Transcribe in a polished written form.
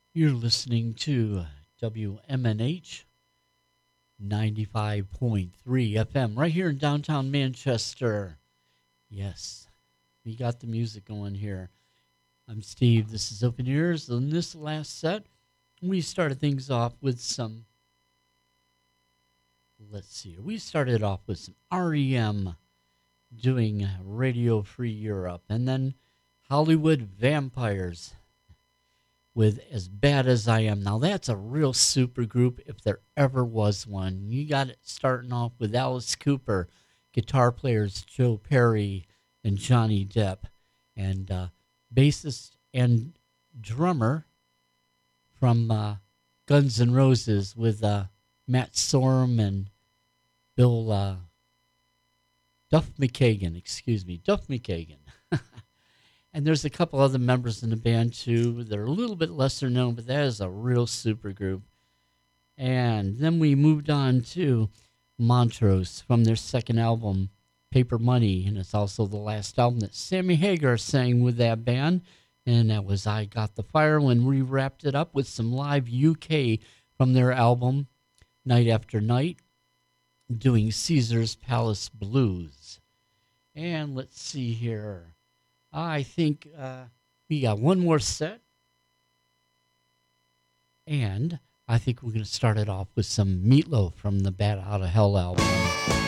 You're listening to WMNH 95.3 FM right here in downtown Manchester. Yes, we got the music going here. I'm Steve. This is Open Ears. In this last set, we started things off with some, let's see, we started off with some REM doing Radio Free Europe, and then Hollywood Vampires with As Bad As I Am. Now, that's a real super group if there ever was one. You got it starting off with Alice Cooper, guitar players Joe Perry and Johnny Depp, and bassist and drummer from Guns N' Roses with Matt Sorum and Bill Duff McKagan. And there's a couple other members in the band, too. They're a little bit lesser known, but that is a real super group. And then we moved on to Montrose from their second album, Paper Money. And it's also the last album that Sammy Hagar sang with that band. And that was I Got the Fire, when we wrapped it up with some live UK from their album, Night After Night, doing Caesar's Palace Blues. And let's see here. I think we got one more set. And I think we're going to start it off with some Meatloaf from the Bat Out of Hell album.